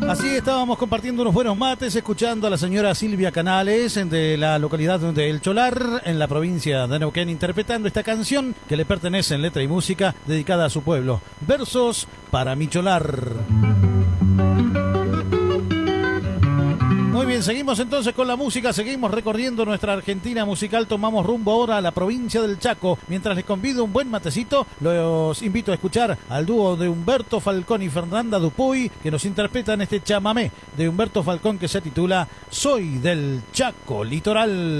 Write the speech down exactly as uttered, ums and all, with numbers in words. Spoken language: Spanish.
Así estábamos compartiendo unos buenos mates, escuchando a la señora Silvia Canales de la localidad de El Cholar, en la provincia de Neuquén, interpretando esta canción que le pertenece en letra y música, dedicada a su pueblo. Versos para mi Cholar. Muy bien, seguimos entonces con la música, seguimos recorriendo nuestra Argentina musical, tomamos rumbo ahora a la provincia del Chaco. Mientras les convido un buen matecito, los invito a escuchar al dúo de Humberto Falcón y Fernanda Dupuy, que nos interpretan este chamamé de Humberto Falcón que se titula Soy del Chaco Litoral.